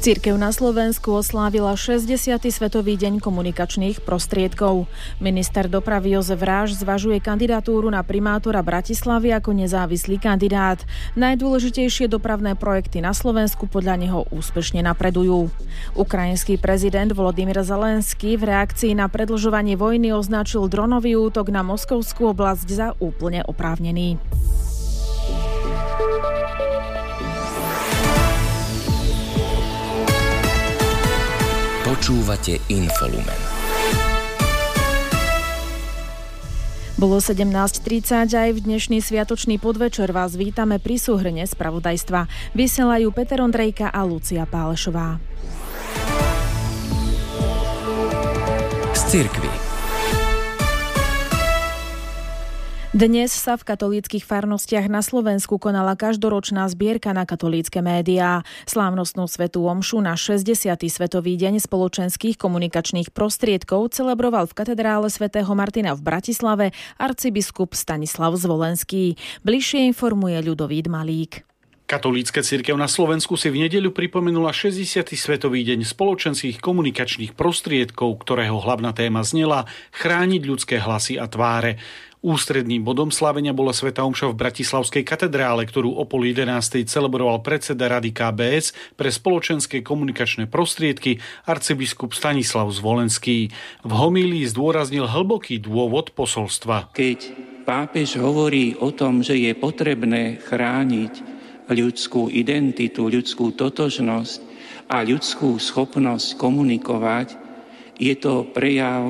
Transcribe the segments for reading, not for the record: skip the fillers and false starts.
Cirkev na Slovensku oslávila 60. Svetový deň komunikačných prostriedkov. Minister dopravy Jozef Ráš zvažuje kandidatúru na primátora Bratislavy ako nezávislý kandidát. Najdôležitejšie dopravné projekty na Slovensku podľa neho úspešne napredujú. Ukrajinský prezident Volodymyr Zelenský v reakcii na predĺžovanie vojny označil dronový útok na Moskovskú oblasť za úplne oprávnený. Počúvate Infolumen. Bolo 17:30 aj v dnešný sviatočný podvečer vás vítame pri súhrne spravodajstva. Vysielajú Peter Ondrejka a Lucia Pálešová. Z cirkvi. Dnes sa v katolíckych farnostiach na Slovensku konala každoročná zbierka na katolícke médiá. Slávnostnú svätú omšu na 60. Svetový deň spoločenských komunikačných prostriedkov celebroval v katedrále svätého Martina v Bratislave arcibiskup Stanislav Zvolenský. Bližšie informuje Ľudovít Malík. Katolícka cirkev na Slovensku si v nedeľu pripomenula 60. Svetový deň spoločenských komunikačných prostriedkov, ktorého hlavná téma znela chrániť ľudské hlasy a tváre. Ústredným bodom slávenia bola svätá omša v Bratislavskej katedrále, ktorú o 10:30 celebroval predseda Rady KBS pre spoločenské komunikačné prostriedky arcibiskup Stanislav Zvolenský. V homílii zdôraznil hlboký dôvod posolstva. Keď pápež hovorí o tom, že je potrebné chrániť ľudskú identitu, ľudskú totožnosť a ľudskú schopnosť komunikovať, je to prejav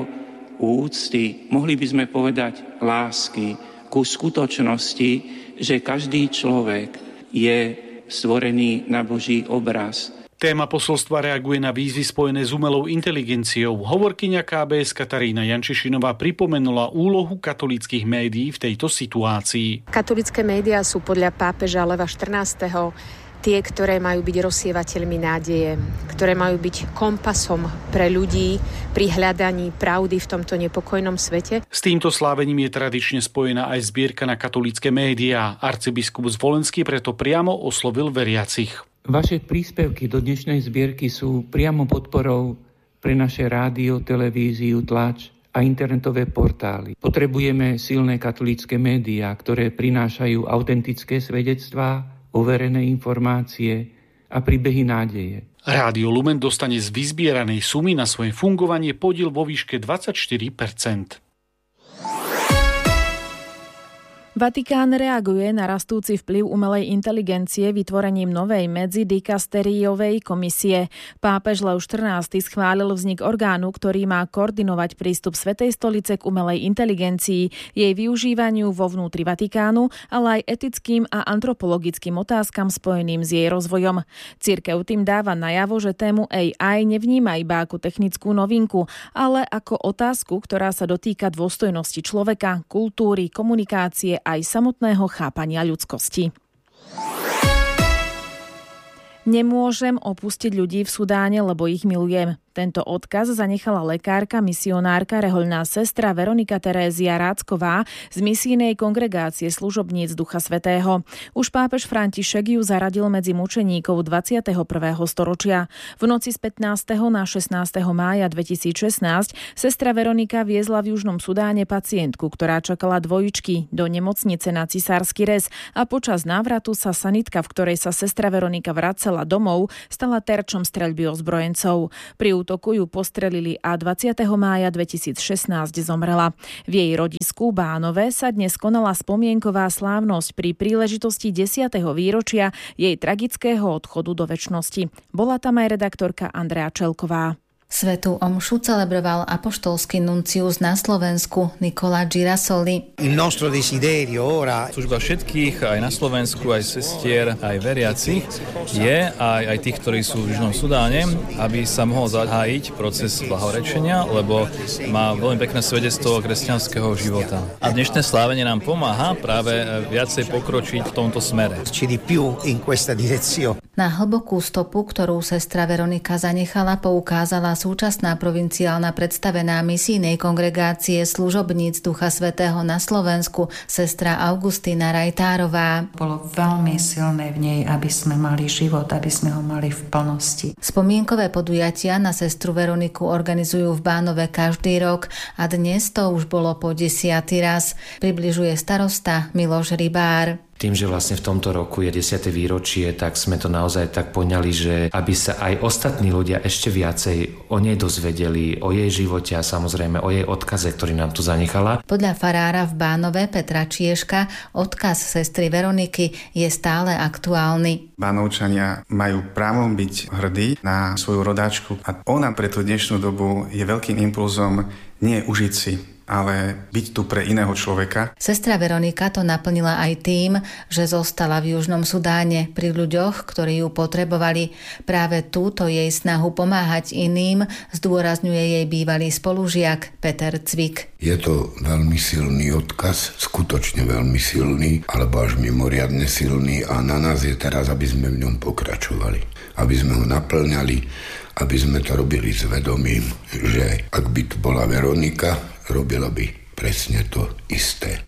úcty, mohli by sme povedať lásky ku skutočnosti, že každý človek je stvorený na Boží obraz. Téma posolstva reaguje na výzvy spojené s umelou inteligenciou. Hovorkyňa KBS Katarína Jančišinová pripomenula úlohu katolíckych médií v tejto situácii. Katolícke médiá sú podľa pápeža Leva XIV. Tie, ktoré majú byť rozsievateľmi nádeje, ktoré majú byť kompasom pre ľudí pri hľadaní pravdy v tomto nepokojnom svete. S týmto slávením je tradične spojená aj zbierka na katolícke médiá. Arcibiskup Zvolenský preto priamo oslovil veriacich. Vaše príspevky do dnešnej zbierky sú priamo podporou pre naše rádio, televíziu, tlač a internetové portály. Potrebujeme silné katolícke médiá, ktoré prinášajú autentické svedectvá, overené informácie a príbehy nádeje. Rádio Lumen dostane z vyzbieranej sumy na svoje fungovanie podiel vo výške 24%. Vatikán reaguje na rastúci vplyv umelej inteligencie vytvorením novej medzidikasteriovej komisie. Pápež Lev XIV schválil vznik orgánu, ktorý má koordinovať prístup Svätej stolice k umelej inteligencii, jej využívaniu vo vnútri Vatikánu, ale aj etickým a antropologickým otázkam spojeným s jej rozvojom. Cirkev tým dáva najavo, že tému AI nevníma iba ako technickú novinku, ale ako otázku, ktorá sa dotýka dôstojnosti človeka, kultúry, komunikácie aj samotného chápania ľudskosti. Nemôžem opustiť ľudí v Sudáne, lebo ich milujem. Tento odkaz zanechala lekárka, misionárka, rehoľná sestra Veronika Terézia Rácková z misijnej kongregácie služobníc Ducha Svätého. Už pápež František ju zaradil medzi mučeníkov 21. storočia. V noci z 15. na 16. mája 2016 sestra Veronika viezla v Južnom Sudáne pacientku, ktorá čakala dvojičky, do nemocnice na Cisársky rez a počas návratu sa sanitka, v ktorej sa sestra Veronika vracela domov, stala terčom streľby ozbrojencov. Pri útoku ju postrelili a 20. mája 2016 zomrela. V jej rodisku Bánove sa dnes konala spomienková slávnosť pri príležitosti 10. výročia jej tragického odchodu do večnosti. Bola tam aj redaktorka Andrea Čelková. Svätú omšu celebroval apoštolský nuncius na Slovensku Nicola Girasoli. Služba všetkých, aj na Slovensku, aj sestier, aj veriacich, je aj tých, ktorí sú v Južnom Sudáne, aby sa mohol zahájiť proces blahorečenia, lebo má veľmi pekné svedectvo kresťanského života. A dnešné slávenie nám pomáha práve viacej pokročiť v tomto smere. Na hlbokú stopu, ktorú sestra Veronika zanechala, poukázala súčasná provinciálna predstavená misijnej kongregácie služobníc Ducha Svätého na Slovensku, sestra Augustína Rajtárová. Bolo veľmi silné v nej, aby sme mali život, aby sme ho mali v plnosti. Spomienkové podujatia na sestru Veroniku organizujú v Bánove každý rok a dnes to už bolo po 10. raz. Približuje starosta Miloš Rybár. Tým, že vlastne v tomto roku je 10. výročie, tak sme to naozaj tak poňali, že aby sa aj ostatní ľudia ešte viacej o nej dozvedeli, o jej živote a samozrejme o jej odkaze, ktorý nám tu zanechala. Podľa farára v Bánove Petra Čieška odkaz sestry Veroniky je stále aktuálny. Bánovčania majú právo byť hrdí na svoju rodáčku a ona pre tú dnešnú dobu je veľkým impulzom nie užiť si, ale byť tu pre iného človeka. Sestra Veronika to naplnila aj tým, že zostala v Južnom Sudáne pri ľuďoch, ktorí ju potrebovali. Práve túto jej snahu pomáhať iným zdôrazňuje jej bývalý spolužiak Peter Cvik. Je to veľmi silný odkaz, skutočne veľmi silný, alebo až mimoriadne silný a na nás je teraz, aby sme v ňom pokračovali, aby sme ho naplňali, aby sme to robili s vedomím, že ak by tu bola Veronika, robila by presne to isté.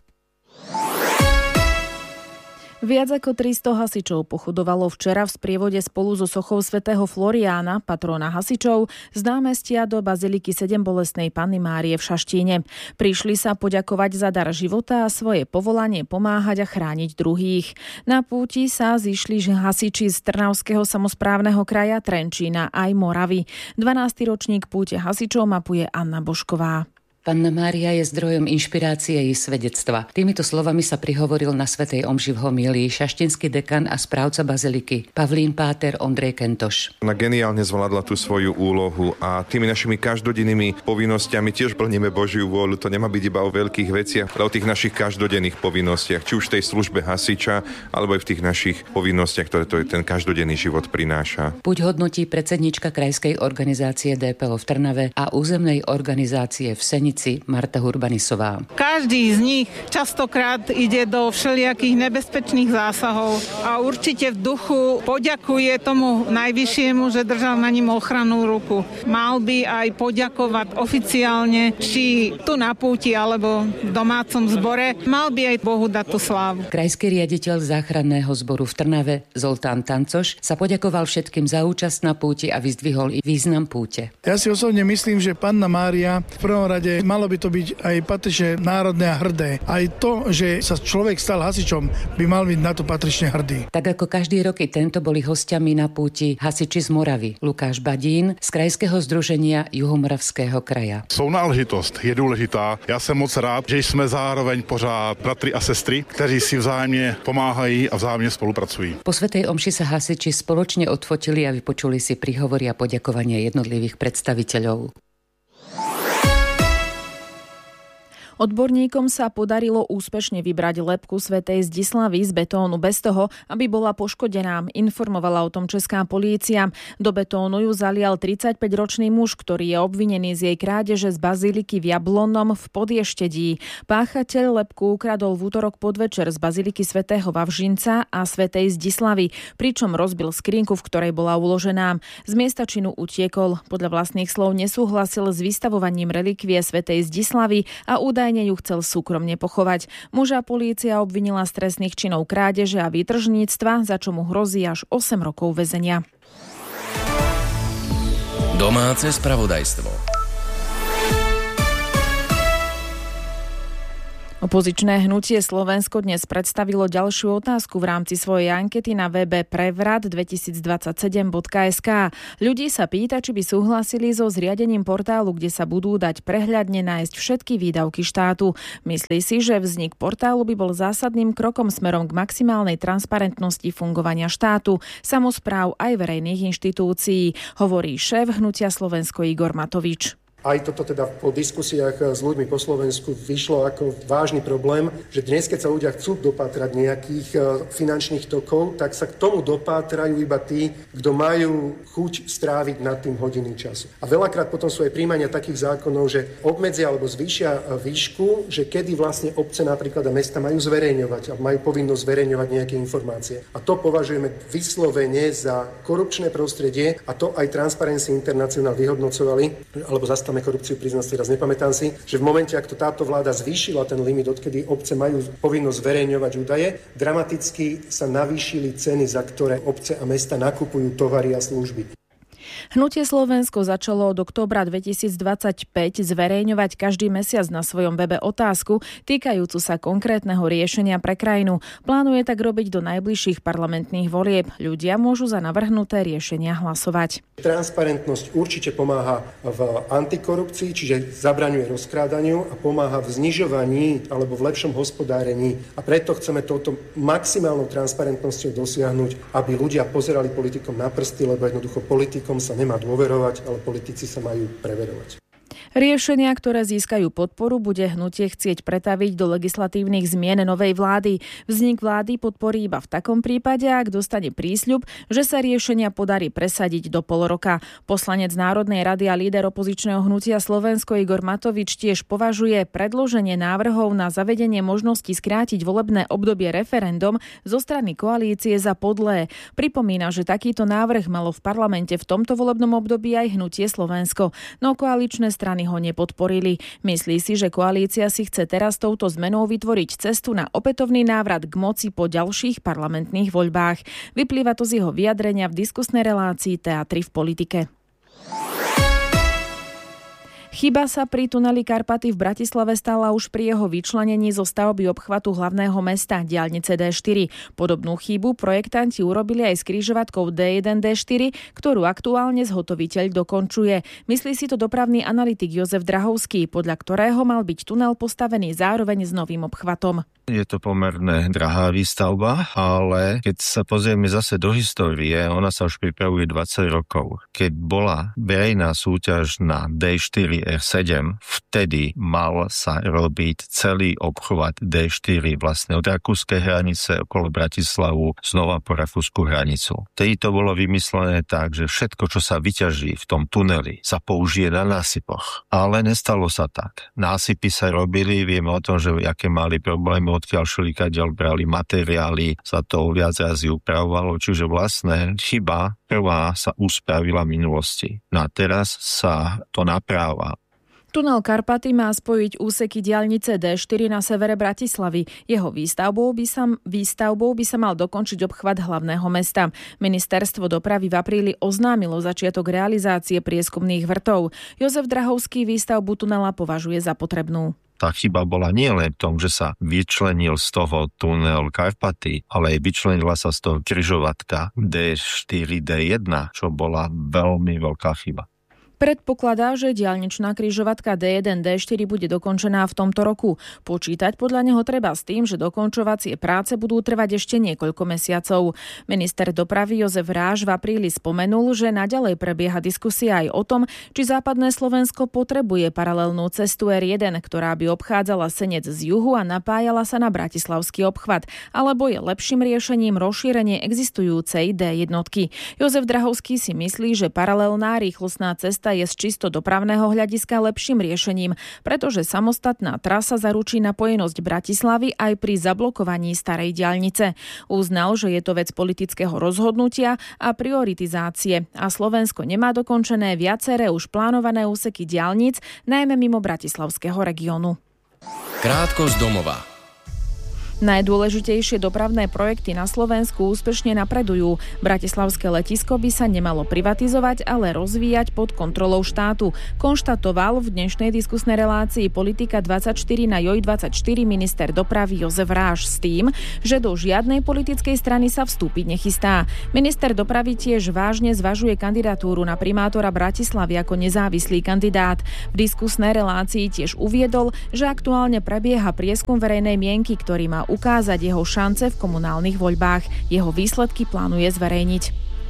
Viac ako 300 hasičov pochodovalo včera v sprievode spolu so sochou svätého Floriána, patróna hasičov, z námestia do baziliky 7 Bolestnej Panny Márie v Šaštíne. Prišli sa poďakovať za dar života a svoje povolanie pomáhať a chrániť druhých. Na púti sa zišli hasiči z Trnavského samosprávneho kraja, Trenčína aj Moravy. 12. ročník púte hasičov mapuje Anna Božková. Panna Mária je zdrojom inšpirácie i svedectva. Týmito slovami sa prihovoril na svätej omši v homílii šaštinský dekan a správca baziliky Pavlín páter Ondrej Kentoš. Ona geniálne zvládla tú svoju úlohu a tými našimi každodennými povinnosťami tiež plníme Božiu vôľu. To nemá byť iba o veľkých veciach, ale o tých našich každodenných povinnostiach, či už v tej službe hasiča, alebo aj v tých našich povinnostiach, ktoré to ten každodenný život prináša. Buď hodnotí predsednička krajskej organizácie DPO v Trnave a územnej organizácie v Senici Marta Hurbanisová. Každý z nich častokrát ide do všelijakých nebezpečných zásahov a určite v duchu poďakuje tomu najvyššiemu, že držal na ním ochrannú ruku. Mal by aj poďakovať oficiálne, či tu na púti alebo v domácom zbore. Mal by aj Bohu dať tú slávu. Krajský riaditeľ záchranného zboru v Trnave Zoltán Tancoš sa poďakoval všetkým za účasť na púti a vyzdvihol i význam púte. Ja si osobne myslím, že Panna Mária v prvom rade malo by to byť aj patrične národné a hrdé. Aj to, že sa človek stal hasičom, by mal byť na to patrične hrdý. Tak ako každý rok i tento boli hostiami na púti hasiči z Moravy. Lukáš Badín z Krajského združenia Juhomoravského kraja. Sounáležitost je důležitá. Já jsem moc rád, že jsme zároveň pořád bratry a sestry, kteří si vzájemně pomáhají a vzájemně spolupracují. Po svätej omši sa hasiči spoločne odfotili a vypočuli si príhovory a poďakovania jednotlivých predstaviteľov. Odborníkom sa podarilo úspešne vybrať lebku svätej Zdislavy z betónu bez toho, aby bola poškodená, informovala o tom česká polícia. Do betónu ju zalial 35-ročný muž, ktorý je obvinený z jej krádeže z baziliky v Jablonom v Podještedí. Páchateľ lebku ukradol v útorok podvečer z baziliky svätého Vavřinca a svätej Zdislavy, pričom rozbil skrinku, v ktorej bola uložená. Z miesta činu utiekol. Podľa vlastných slov nesúhlasil s vystavovaním relikvie svätej Zdislavy a údajne ju chcel súkromne pochovať. Muža polícia obvinila z trestných činov krádeže a výtržníctva, za čo mu hrozí až 8 rokov väzenia. Domáce spravodajstvo. Opozičné hnutie Slovensko dnes predstavilo ďalšiu otázku v rámci svojej ankety na webe prevrat2027.sk. Ľudí sa pýta, či by súhlasili so zriadením portálu, kde sa budú dať prehľadne nájsť všetky výdavky štátu. Myslí si, že vznik portálu by bol zásadným krokom smerom k maximálnej transparentnosti fungovania štátu, samospráv aj verejných inštitúcií, hovorí šéf hnutia Slovensko Igor Matovič. aj toto teda po diskusiách s ľuďmi po Slovensku vyšlo ako vážny problém, že dnes, keď sa ľudia chcú dopátrať nejakých finančných tokov, tak sa k tomu dopátrajú iba tí, kto majú chuť stráviť nad tým hodiny času. A veľakrát potom sú aj príjmania takých zákonov, že obmedzia alebo zvýšia výšku, že kedy vlastne obce napríklad a mesta majú zverejňovať a majú povinnosť zverejňovať nejaké informácie. A to považujeme vyslovene za korupčné prostredie a to aj Transparency International vyhodnocovali, alebo Zastavme korupciu, priznám si teraz, nepamätám si, že v momente, ak to táto vláda zvýšila ten limit, odkedy obce majú povinnosť zverejňovať údaje, dramaticky sa navýšili ceny, za ktoré obce a mesta nakupujú tovary a služby. Hnutie Slovensko začalo od októbra 2025 zverejňovať každý mesiac na svojom webe otázku týkajúcu sa konkrétneho riešenia pre krajinu. Plánuje tak robiť do najbližších parlamentných volieb. Ľudia môžu za navrhnuté riešenia hlasovať. Transparentnosť určite pomáha v antikorupcii, čiže zabraňuje rozkrádaniu a pomáha v znižovaní alebo v lepšom hospodárení. A preto chceme touto maximálnou transparentnosťou dosiahnuť, aby ľudia pozerali politikom na prsty, lebo jednoducho politikom sa nemá dôverovať, ale politici sa majú preverovať. Riešenia, ktoré získajú podporu, bude hnutie chcieť pretaviť do legislatívnych zmien novej vlády. Vznik vlády podporí iba v takom prípade, ak dostane prísľub, že sa riešenia podarí presadiť do pol roka. Poslanec Národnej rady a líder opozičného hnutia Slovensko Igor Matovič tiež považuje predloženie návrhov na zavedenie možnosti skrátiť volebné obdobie referendum zo strany koalície za podlé. Pripomína, že takýto návrh malo v parlamente v tomto volebnom období aj hnutie Slovensko, no koaličné strany ho nepodporili. Myslí si, že koalícia si chce teraz touto zmenou vytvoriť cestu na opätovný návrat k moci po ďalších parlamentných voľbách. Vyplýva to z jeho vyjadrenia v diskusnej relácii Teatry v politike. Chyba sa pri tuneli Karpaty v Bratislave stala už pri jeho vyčlenení zo stavby obchvatu hlavného mesta diaľnice D4. Podobnú chybu projektanti urobili aj s križovatkou D1, D4, ktorú aktuálne zhotoviteľ dokončuje. Myslí si to dopravný analytik Jozef Drahovský, podľa ktorého mal byť tunel postavený zároveň s novým obchvatom. Je to pomerne drahá výstavba, ale keď sa pozrieme zase do histórie, ona sa už pripravuje 20 rokov. Keď bola verejná súťaž na D4 R7, vtedy mal sa robiť celý obchvat D4 vlastne od rakúskej hranice okolo Bratislavu znova po rakúsku hranicu. Vtedy to bolo vymyslené tak, že všetko, čo sa vyťaží v tom tuneli, sa použije na násypoch. Ale nestalo sa tak. Násypy sa robili, vieme o tom, že aké mali problémy, odkiaľ šelikaďal brali materiály, sa to viac razy upravovalo, čiže vlastne chyba prvá sa uspravila v minulosti. No a teraz sa to napráva. Tunel Karpaty má spojiť úseky diaľnice D4 na severe Bratislavy. Jeho výstavbou by sa mal dokončiť obchvat hlavného mesta. Ministerstvo dopravy v apríli oznámilo začiatok realizácie prieskumných vrtov. Jozef Drahovský výstavbu tunela považuje za potrebnú. Tá chyba bola nie len v tom, že sa vyčlenil z toho tunel Karpaty, ale aj vyčlenila sa z toho križovatka D4, D1, čo bola veľmi veľká chyba. Predpokladá, že diaľničná križovatka D1, D4 bude dokončená v tomto roku. Počítať podľa neho treba s tým, že dokončovacie práce budú trvať ešte niekoľko mesiacov. Minister dopravy Jozef Ráš v apríli spomenul, že naďalej prebieha diskusia aj o tom, či západné Slovensko potrebuje paralelnú cestu R1, ktorá by obchádzala Senec z juhu a napájala sa na bratislavský obchvat, alebo je lepším riešením rozšírenie existujúcej D1. Jozef Drahovský si myslí, že paralelná rýchlostná cesta je z čisto dopravného hľadiska lepším riešením, pretože samostatná trasa zaručí napojenosť Bratislavy aj pri zablokovaní starej diaľnice. Uznal, že je to vec politického rozhodnutia a prioritizácie a Slovensko nemá dokončené viaceré už plánované úseky diaľnic, najmä mimo bratislavského regiónu. Krátko z domova. Najdôležitejšie dopravné projekty na Slovensku úspešne napredujú. Bratislavské letisko by sa nemalo privatizovať, ale rozvíjať pod kontrolou štátu, konštatoval v dnešnej diskusnej relácii Politika 24 na JOJ24 minister dopravy Jozef Ráš s tým, že do žiadnej politickej strany sa vstúpiť nechystá. Minister dopravy tiež vážne zvažuje kandidatúru na primátora Bratislavy ako nezávislý kandidát. V diskusnej relácii tiež uviedol, že aktuálne prebieha prieskum verejnej mienky, ktorý má ukázať jeho šance v komunálnych voľbách. Jeho výsledky plánuje zverejniť.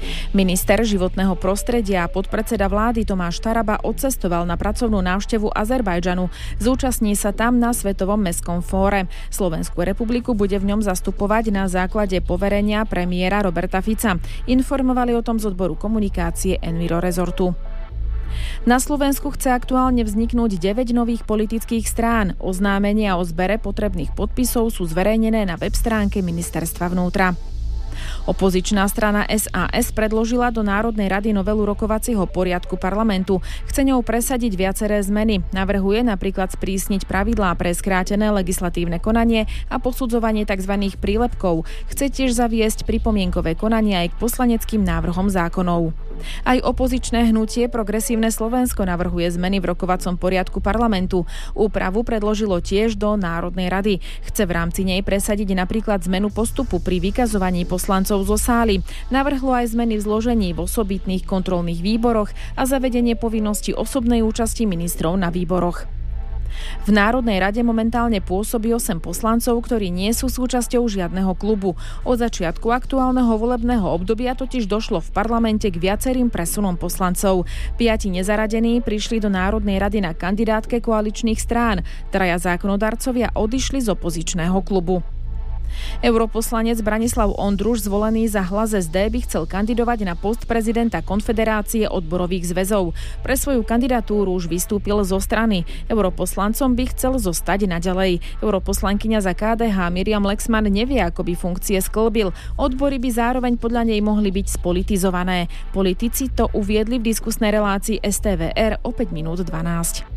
Minister životného prostredia a podpredseda vlády Tomáš Taraba odcestoval na pracovnú návštevu Azerbajdžanu. Zúčastní sa tam na Svetovom mestskom fóre. Slovenskú republiku bude v ňom zastupovať na základe poverenia premiéra Roberta Fica. Informovali o tom z odboru komunikácie Enviro Rezortu. Na Slovensku chce aktuálne vzniknúť 9 nových politických strán. Oznámenia o zbere potrebných podpisov sú zverejnené na web stránke Ministerstva vnútra. Opozičná strana SAS predložila do Národnej rady novelu rokovacieho poriadku parlamentu. Chce ňou presadiť viaceré zmeny. Navrhuje napríklad sprísniť pravidlá pre skrátené legislatívne konanie a posudzovanie tzv. Prílepkov. Chce tiež zaviesť pripomienkové konanie aj k poslaneckým návrhom zákonov. Aj opozičné hnutie Progresívne Slovensko navrhuje zmeny v rokovacom poriadku parlamentu. Úpravu predložilo tiež do Národnej rady. Chce v rámci nej presadiť napríklad zmenu postupu pri vykazovaní poslancov zo sály. Navrhlo aj zmeny v zložení v osobitných kontrolných výboroch a zavedenie povinnosti osobnej účasti ministrov na výboroch. V Národnej rade momentálne pôsobí 8 poslancov, ktorí nie sú súčasťou žiadneho klubu. Od začiatku aktuálneho volebného obdobia totiž došlo v parlamente k viacerým presunom poslancov. 5 nezaradení prišli do Národnej rady na kandidátke koaličných strán. 3 zákonodarcovia odišli z opozičného klubu. Europoslanec Branislav Ondruš, zvolený za Hlas SD, by chcel kandidovať na post prezidenta Konfederácie odborových zväzov. Pre svoju kandidatúru už vystúpil zo strany. Europoslancom by chcel zostať naďalej. Europoslankyňa za KDH Miriam Lexman nevie, ako by funkcie sklbil. Odbory by zároveň podľa nej mohli byť spolitizované. Politici to uviedli v diskusnej relácii STVR o 5 minút 12.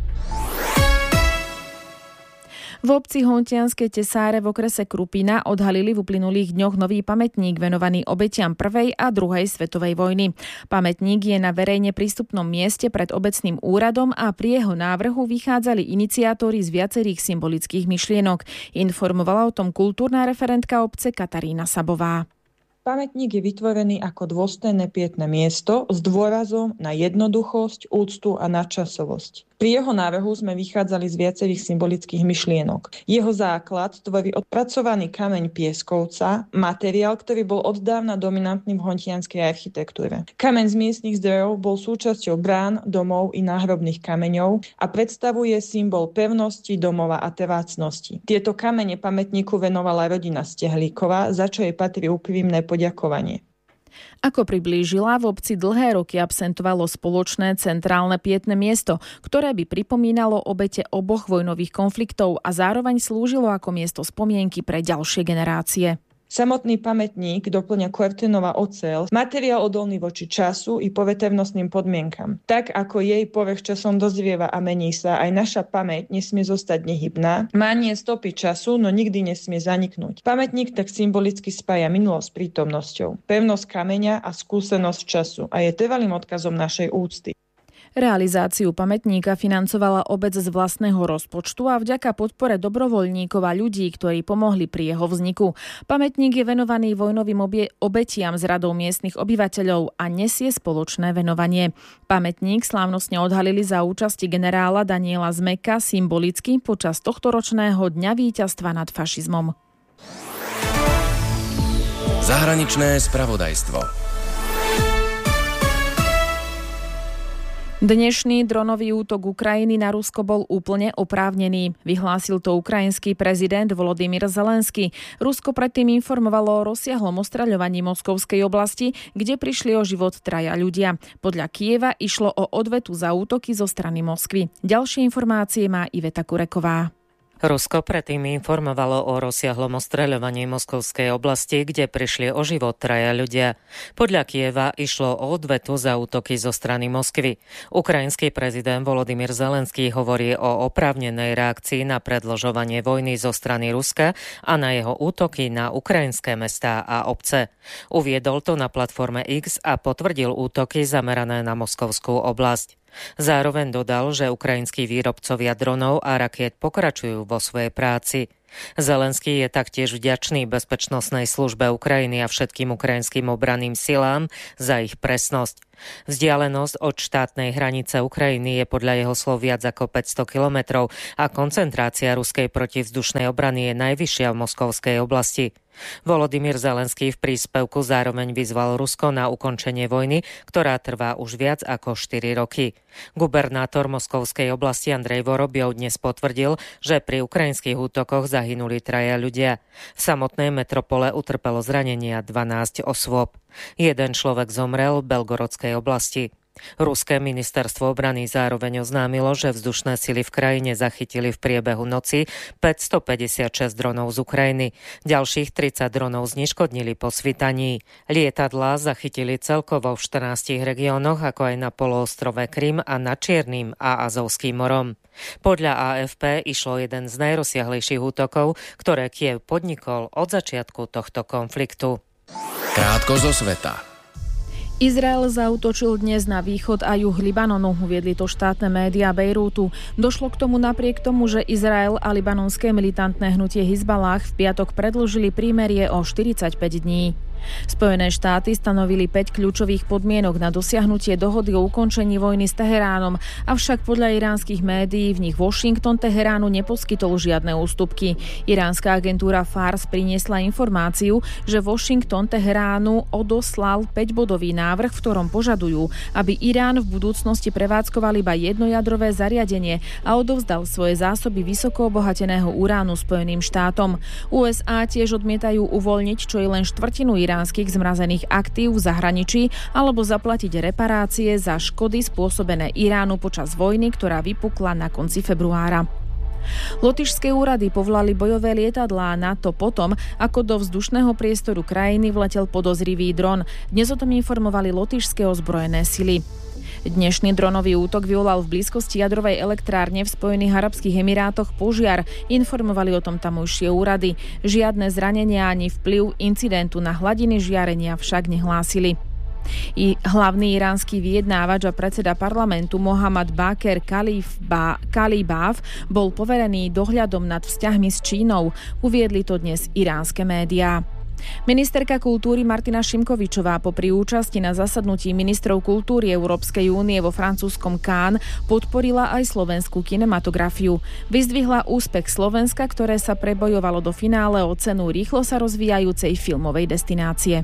V obci Hontianske Tesáre v okrese Krupina odhalili v uplynulých dňoch nový pamätník venovaný obetiam prvej a druhej svetovej vojny. Pamätník je na verejne prístupnom mieste pred obecným úradom a pri jeho návrhu vychádzali iniciátori z viacerých symbolických myšlienok. Informovala o tom kultúrna referentka obce Katarína Sabová. Pamätník je vytvorený ako dôstojné pietné miesto s dôrazom na jednoduchosť, úctu a nadčasovosť. Pri jeho návrhu sme vychádzali z viacerých symbolických myšlienok. Jeho základ tvorí odpracovaný kameň pieskovca, materiál, ktorý bol oddávna dominantný v hontianskej architektúre. Kameň z miestnych zdrojov bol súčasťou brán, domov i náhrobných kameňov a predstavuje symbol pevnosti domova a trvácnosti. Tieto kamene pamätníku venovala rodina Stehlíková, za čo jej patrí úprimné poďakovanie. Ako priblížila, v obci dlhé roky absentovalo spoločné centrálne pietné miesto, ktoré by pripomínalo obete oboch vojnových konfliktov a zároveň slúžilo ako miesto spomienky pre ďalšie generácie. Samotný pamätník doplňa kvarténová oceľ, materiál odolný voči času i poveternostným podmienkam. Tak ako jej povrch časom dozrieva a mení sa, aj naša pamäť nesmie zostať nehybná. Má nie stopy času, no nikdy nesmie zaniknúť. Pamätník tak symbolicky spája minulosť s prítomnosťou, pevnosť kameňa a skúsenosť času a je trvalým odkazom našej úcty. Realizáciu pamätníka financovala obec z vlastného rozpočtu a vďaka podpore dobrovoľníkov a ľudí, ktorí pomohli pri jeho vzniku. Pamätník je venovaný vojnovým obetiam z radou miestnych obyvateľov a nesie spoločné venovanie. Pamätník slávnostne odhalili za účasti generála Daniela Zmeka symbolicky počas tohtoročného Dňa víťazstva nad fašizmom. Zahraničné spravodajstvo. Dnešný dronový útok Ukrajiny na Rusko bol úplne oprávnený. Vyhlásil to ukrajinský prezident Volodymyr Zelenský. Rusko predtým informovalo o rozsiahlom ostreľovaní Moskovskej oblasti, kde prišli o život 3 ľudia. Podľa Kieva išlo o odvetu za útoky zo strany Moskvy. Ďalšie informácie má Iveta Kureková. Rusko predtým informovalo o rozsiahlom ostreľovaní Moskovskej oblasti, kde prišli o život 3 ľudia. Podľa Kieva išlo o odvetu za útoky zo strany Moskvy. Ukrajinský prezident Volodymyr Zelenský hovorí o oprávnenej reakcii na predĺžovanie vojny zo strany Ruska a na jeho útoky na ukrajinské mestá a obce. Uviedol to na platforme X a potvrdil útoky zamerané na Moskovskú oblasť. Zároveň dodal, že ukrajinskí výrobcovia dronov a rakiet pokračujú vo svojej práci. Zelenský je taktiež vďačný Bezpečnostnej službe Ukrajiny a všetkým ukrajinským obranným silám za ich presnosť. Vzdialenosť od štátnej hranice Ukrajiny je podľa jeho slov viac ako 500 kilometrov a koncentrácia ruskej protivzdušnej obrany je najvyššia v moskovskej oblasti. Volodymyr Zelenský v príspevku zároveň vyzval Rusko na ukončenie vojny, ktorá trvá už viac ako 4 roky. Gubernátor Moskovskej oblasti Andrej Vorobiov dnes potvrdil, že pri ukrajinských útokoch zahynuli 3 ľudia. V samotnej metropole utrpelo zranenia 12 osôb. Jeden človek zomrel v Belgorodskej oblasti. Ruské ministerstvo obrany zároveň oznámilo, že vzdušné sily v krajine zachytili v priebehu noci 556 dronov z Ukrajiny. Ďalších 30 dronov zneškodnili po svitaní. Lietadlá zachytili celkovo v 14 regiónoch, ako aj na poloostrove Krym a nad Čiernym a Azovským morom. Podľa AFP išlo jeden z najrozsiahlejších útokov, ktoré Kyjev podnikol od začiatku tohto konfliktu. Krátko zo sveta. Izrael zaútočil dnes na východ a juh Libanonu, uviedli to štátne médiá Bejrútu. Došlo k tomu napriek tomu, že Izrael a libanonské militantné hnutie Hizbalách v piatok predĺžili prímerie o 45 dní. Spojené štáty stanovili 5 kľúčových podmienok na dosiahnutie dohody o ukončení vojny s Teheránom, avšak podľa iránskych médií v nich Washington Teheránu neposkytol žiadne ústupky. Iránska agentúra Fars priniesla informáciu, že Washington Teheránu odoslal 5-bodový návrh, v ktorom požadujú, aby Irán v budúcnosti prevádzkoval iba jednojadrové zariadenie a odovzdal svoje zásoby vysoko obohateného uránu Spojeným štátom. USA tiež odmietajú uvoľniť čo je len štvrtinu iránskych zmrazených aktív v zahraničí alebo zaplatiť reparácie za škody spôsobené Iránu počas vojny, ktorá vypukla na konci februára. Lotyšské úrady povolali bojové lietadlá NATO potom, ako do vzdušného priestoru krajiny vletel podozrivý dron. Dnes o tom informovali lotyšské ozbrojené sily. Dnešný dronový útok vyvolal v blízkosti jadrovej elektrárne v Spojených arabských emirátoch požiar. Informovali o tom tamojšie úrady. Žiadne zranenia ani vplyv incidentu na hladiny žiarenia však nehlásili. I hlavný iránsky vyjednávač a predseda parlamentu Mohammad Baqir Kalibaf bol poverený dohľadom nad vzťahmi s Čínou. Uviedli to dnes iránske médiá. Ministerka kultúry Martina Šimkovičová popri účasti na zasadnutí ministrov kultúry Európskej únie vo francúzskom Cannes podporila aj slovenskú kinematografiu. Vyzdvihla úspech Slovenska, ktoré sa prebojovalo do finále o cenu rýchlo sa rozvíjajúcej filmovej destinácie.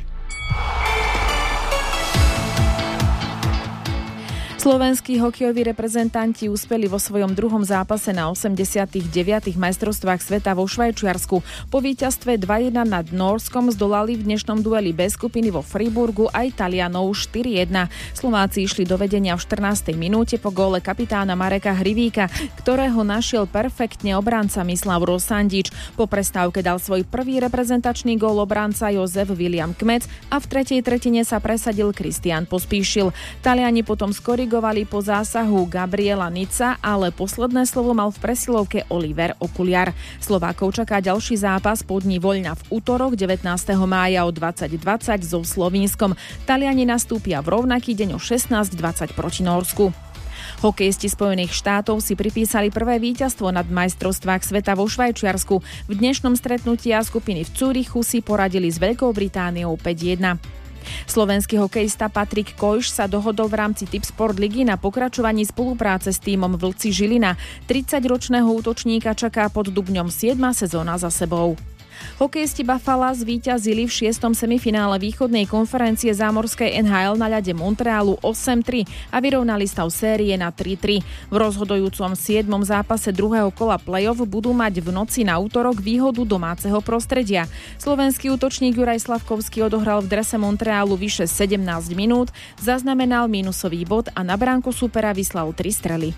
Slovenskí hokejoví reprezentanti uspeli vo svojom druhom zápase na 89. majstrovstvách sveta vo Švajčiarsku. Po víťazstve 2-1 nad Nórskom zdolali v dnešnom dueli B skupiny vo Friburgu aj Talianov 4-1. Slováci išli do vedenia v 14. minúte po góle kapitána Mareka Hrivíka, ktorého našiel perfektne obranca Mislav Rosandič. Po prestávke dal svoj prvý reprezentačný gól obranca Jozef William Kmec a v tretej tretine sa presadil Kristián Pospíšil. Taliani potom skorigovali po zásahu Gabriela Nica, ale posledné slovo mal v presilovke Oliver Okuliar. Slovákov čaká ďalší zápas po dni voľna v utorok 19. mája o 20:20 so Slovínskom. Taliani nastúpia v rovnaký deň o 16:20 proti Nórsku. Hokejisti Spojených štátov si pripísali prvé víťazstvo nad majstrovstvách sveta vo Švajčiarsku. V dnešnom stretnutí skupiny v Zürichu si poradili s Veľkou Britániou 5-1. Slovenský hokejista Patrik Kojš sa dohodol v rámci Tipsport ligy na pokračovaní spolupráce s tímom Vlci Žilina. 30-ročného útočníka čaká pod Dubňom 7. sezóna za sebou. Hokejisti Buffalo zvíťazili v 6. semifinále východnej konferencie zámorskej NHL na ľade Montrealu 8-3 a vyrovnali stav série na 3-3. V rozhodujúcom 7. zápase druhého kola play-off budú mať v noci na útorok výhodu domáceho prostredia. Slovenský útočník Juraj Slavkovský odohral v drese Montrealu vyše 17 minút, zaznamenal mínusový bod a na bránku supera vyslal 3 strely.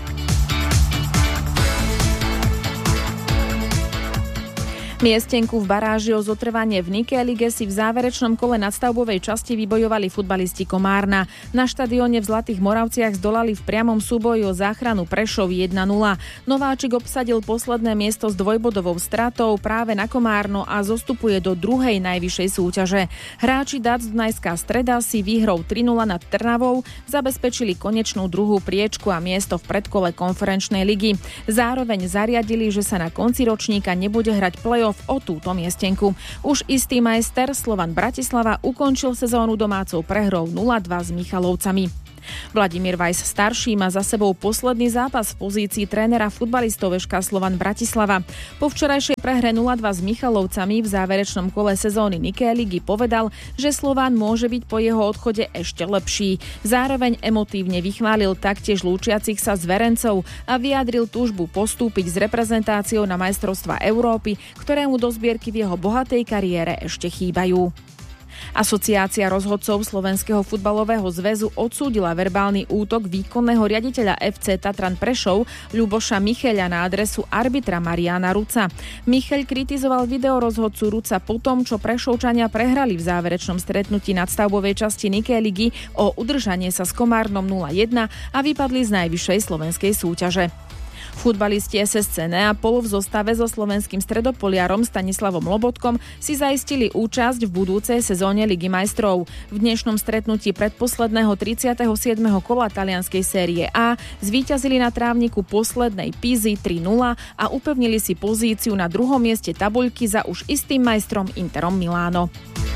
Miestenku v baráži o zotrvanie v Nike lige si v záverečnom kole nadstavbovej časti vybojovali futbalisti Komárna. Na štadióne v Zlatých Moravciach zdolali v priamom súboji o záchranu Prešov 1-0. Nováčik obsadil posledné miesto s dvojbodovou stratou práve na Komárno a zostupuje do druhej najvyššej súťaže. Hráči Dac Dunajská Streda si výhrou 3-0 nad Trnavou zabezpečili konečnú druhú priečku a miesto v predkole konferenčnej ligy. Zároveň zariadili, že sa na konci ročníka nebude hrať play-off play-off o túto miestenku. Už istý majster Slovan Bratislava ukončil sezónu domácou prehrou 0-2 s Michalovcami. Vladimír Weiss starší má za sebou posledný zápas v pozícii trénera futbalistov VŠK Slovan Bratislava. Po včerajšej prehre 0-2 s Michalovcami v záverečnom kole sezóny Nike ligy povedal, že Slovan môže byť po jeho odchode ešte lepší. Zároveň emotívne vychválil taktiež lúčiacich sa zverencov a vyjadril túžbu postúpiť s reprezentáciou na majstrovstvá Európy, ktoré mu do zbierky v jeho bohatej kariére ešte chýbajú. Asociácia rozhodcov Slovenského futbalového zväzu odsúdila verbálny útok výkonného riaditeľa FC Tatran Prešov Ľuboša Micheľa na adresu arbitra Mariána Ruca. Micheľ kritizoval videorozhodcu Ruca po tom, čo Prešovčania prehrali v záverečnom stretnutí nadstavbovej časti Nike ligy o udržanie sa s Komárnom 0-1 a vypadli z najvyššej slovenskej súťaže. Futbalisti SSC Neapol v zostave so slovenským stredopoliarom Stanislavom Lobotkom si zaistili účasť v budúcej sezóne Ligy majstrov. V dnešnom stretnutí predposledného 37. kola talianskej série A zvíťazili na trávniku poslednej Pízy 3-0 a upevnili si pozíciu na druhom mieste tabuľky za už istým majstrom Interom Miláno.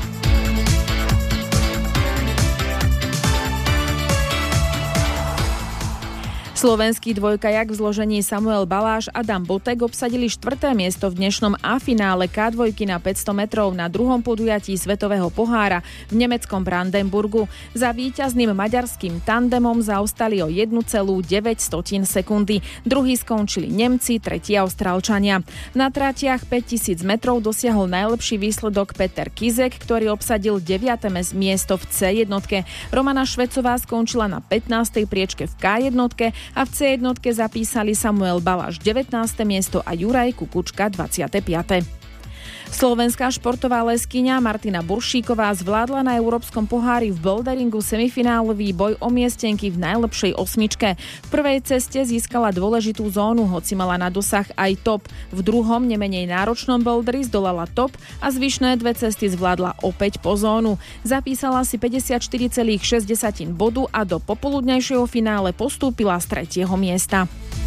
Slovenský dvojkajak v zložení Samuel Baláš a Adam Botek obsadili 4. miesto v dnešnom A-finále K2 na 500 metrov na druhom podujatí Svetového pohára v nemeckom Brandenburgu. Za víťazným maďarským tandemom zaostali o 1,9 sekundy. Druhí skončili Nemci, tretí Austrálčania. Na tratiach 5000 metrov dosiahol najlepší výsledok Peter Kizek, ktorý obsadil 9. miesto v C1. Romana Švecová skončila na 15. priečke v K1 a v C1 zapísali Samuel Baláš 19. miesto a Juraj Kukučka 25. Slovenská športová leskyňa Martina Buršíková zvládla na Európskom pohári v boulderingu semifinálový boj o miestenky v najlepšej osmičke. V prvej ceste získala dôležitú zónu, hoci mala na dosah aj top. V druhom, nemenej náročnom boulderi zdolala top a zvyšné dve cesty zvládla opäť po zónu. Zapísala si 54,6 bodu a do popoludňajšieho finále postúpila z 3. miesta.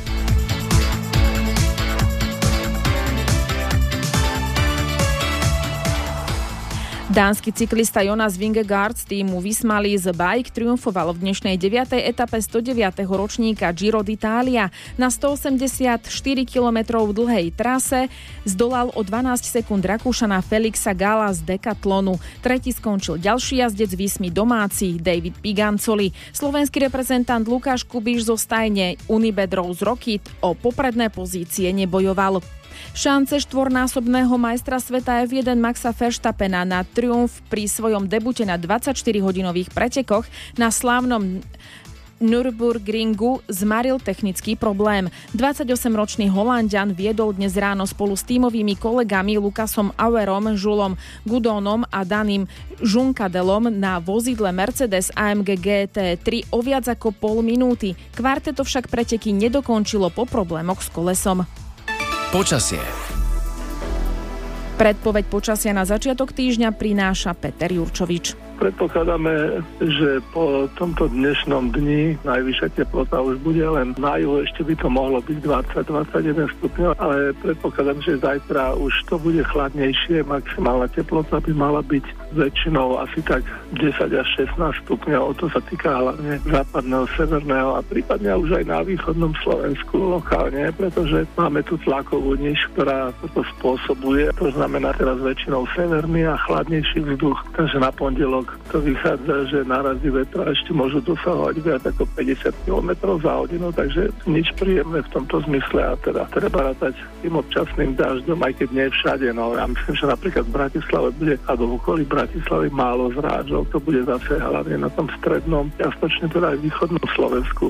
Dánsky cyklista Jonas Vingegaard z týmu Visma Lease Bike triumfoval v dnešnej 9. etape 109. ročníka Giro d'Italia. Na 184 km dlhej trase zdolal o 12 sekúnd Rakúšana Felixa Gala z Decathlonu. Tretí skončil ďalší jazdec Vismy domáci David Pigancoli. Slovenský reprezentant Lukáš Kubíš zo stajne Unibet Rose Rocket o popredné pozície nebojoval. Šance štvornásobného majstra sveta F1 Maxa Verstappena na triumf pri svojom debute na 24-hodinových pretekoch na slávnom Nürburgringu zmaril technický problém. 28-ročný Holanďan viedol dnes ráno spolu s tímovými kolegami Lukasom Auerom, Žulom Gudonom a Danim Žunkadelom na vozidle Mercedes AMG GT3 o viac ako pol minúty. Kvarteto však preteky nedokončilo po problémoch s kolesom. Počasie. Predpoveď počasia na začiatok týždňa prináša Peter Jurčovič. Predpokladáme, že po tomto dnešnom dni najvyššia teplota už bude len na juhu, ešte by to mohlo byť 20-21 stupňov, ale predpokladám, že zajtra už to bude chladnejšie, maximálna teplota by mala byť väčšinou asi tak 10 až 16 stupňov, to sa týka hlavne západného, severného a prípadne už aj na východnom Slovensku lokálne, pretože máme tu tlakovú niž, ktorá toto spôsobuje, to znamená teraz väčšinou severný a chladnejší vzduch, takže na pondelok to vychádza, že nárazy vetra ešte môžu dosahovať viac ako 50 km za hodinu, takže nič príjemné v tomto zmysle a teda treba rátať tým občasným dažďom, aj keď nie všade. No ja myslím, že napríklad v Bratislave bude, alebo v okolí Bratislavy málo zrážok, to bude zase hlavne na tom strednom, jasnočne teda aj východnom Slovensku.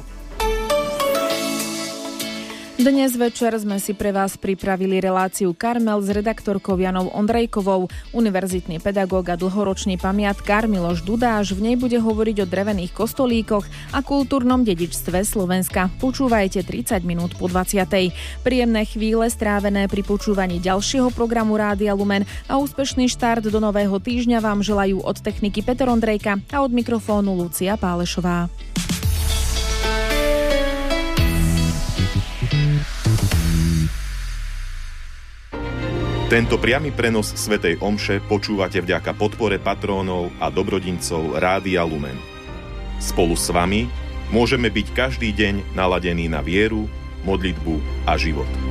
Dnes večer sme si pre vás pripravili reláciu Karmel s redaktorkou Janou Ondrejkovou. Univerzitný pedagóg a dlhoročný pamiatkár Miloš Dudáš v nej bude hovoriť o drevených kostolíkoch a kultúrnom dedičstve Slovenska. Počúvajte 30 minút po 20. Príjemné chvíle strávené pri počúvaní ďalšieho programu Rádia Lumen a úspešný štart do nového týždňa vám želajú od techniky Peter Ondrejka a od mikrofónu Lucia Pálešová. Tento priamy prenos svätej omše počúvate vďaka podpore patrónov a dobrodincov Rádia Lumen. Spolu s vami môžeme byť každý deň naladení na vieru, modlitbu a život.